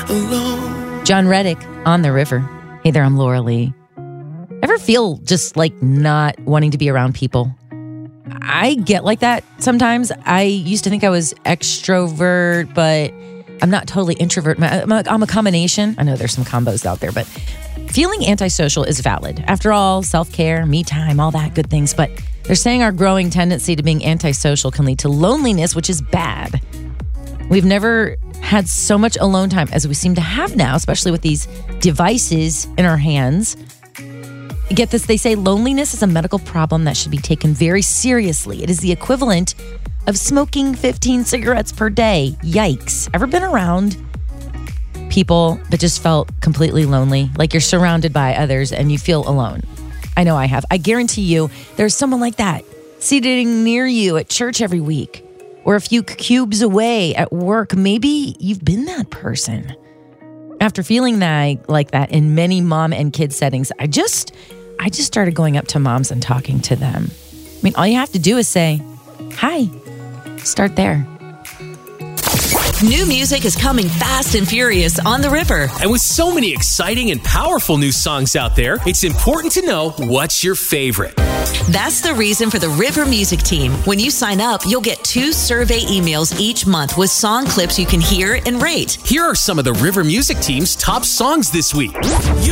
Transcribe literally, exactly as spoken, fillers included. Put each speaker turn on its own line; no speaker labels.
alone.
John Reddick on the river. Hey there, I'm Laura Lee. Ever feel just like not wanting to be around people? I get like that sometimes. I used to think I was extrovert, but I'm not totally introvert. I'm a, I'm a combination. I know there's some combos out there, but feeling antisocial is valid. After all, self-care, me time, all that good things. But they're saying our growing tendency to being antisocial can lead to loneliness, which is bad. We've never had so much alone time as we seem to have now, especially with these devices in our hands. Get this, they say loneliness is a medical problem that should be taken very seriously. It is the equivalent of smoking fifteen cigarettes per day. Yikes. Ever been around people that just felt completely lonely? Like you're surrounded by others and you feel alone. I know I have. I guarantee you there's someone like that sitting near you at church every week or a few cubes away at work. Maybe you've been that person. After feeling that like that in many mom and kid settings, I just I just started going up to moms and talking to them. I mean, all you have to do is say, hi. Start there.
New music is coming fast and furious on the river.
And with so many exciting and powerful new songs out there, it's important to know what's your favorite.
That's the reason for the River Music Team. When you sign up, you'll get two survey emails each month with song clips you can hear and rate.
Here are some of the River Music Team's top songs this week.